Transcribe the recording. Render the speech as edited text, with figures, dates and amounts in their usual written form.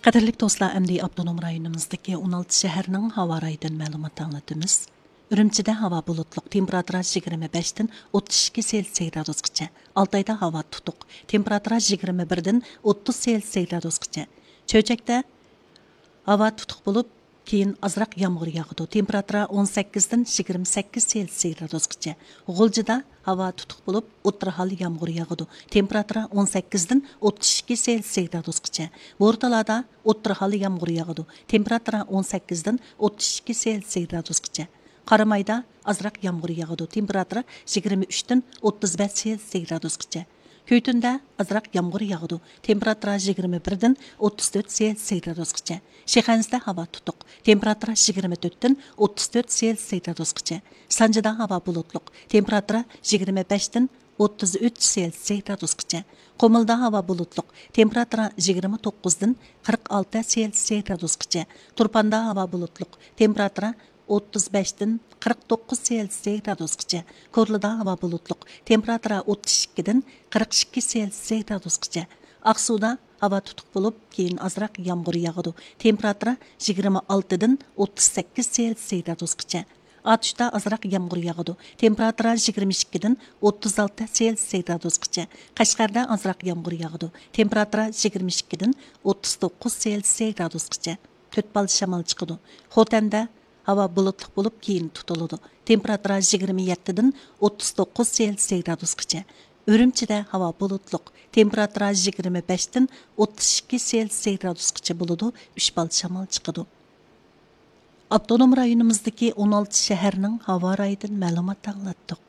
Qadirlik do'stlar, əmdi Abdunum rayonimizdagi 16 shaharning havo rayidan ma'lumot anglatamiz. Ürümchida havo bulutluq, temperatura 25 dan 32 Selsiy gradusgacha. Altayda havo tutuq, temperatura 21 dan 30 Selsiy gradusgacha. Cho'chakda havo tutuq bo'lib, keyin azroq yomg'ir yog'adi. Temperatura 18 dan 28 Selsiy gradusgacha. G'uljida havo tutuq bo'lib, o'tirhal yomg'ir yog'adi. Temperatura 18 dan 32 Selsiy gradusgacha. O'rtalarda o'tirhal yomg'ir yog'adi. Temperatura 18 dan 32 Selsiy gradusgacha. Qaramayda azroq yomg'ir yog'adi. Temperatura 23 dan 35 Selsiy gradusgacha. Köytündə azroq yomg'ir yog'adi. Temperatura 21 dan 34 Selsiy gradusgacha. Shexansda havo tutuq. Temperatura 24 dan 34 Selsiy gradusgacha. Sanjida havo bulutluq. Temperatura 25 dan 33 Selsiy gradusgacha. Qomulda havo bulutluq. Temperatura 29 dan 46 Selsiy gradusgacha. Turpanda havo bulutluq. Temperatura 35 dan 49 Selsiy gradusgacha. Korlida havo bulutluq. Temperatura 32 dan 42 Selsiy gradusgacha. Aqsuda havo tutuq bo'lib, keyin azroq yomg'ir yog'adi. Temperatura 26 dan 38 Selsiy gradusgacha. Atışda azroq yomg'ir yog'adi. Temperatura 22 dan 36 Selsiy gradusgacha. Qashqarda azroq yomg'ir yog'adi. Temperatura 22 dan 39 Selsiy gradusgacha. Ko'tbal shamol chiqadi. Xotanda havo bulutluq bo'lib, keyin tutiladi. Temperatura 27 dan 39 Selsiy gradusgacha. Ürümchida havo bulutluq. Temperatura 25 dan 32 Selsiy gradusgacha bo'ladi. 3 bal shamol chiqadi. Abdunum rayonimizdagi 16 shaharning havo rayidan ma'lumot anglatdik.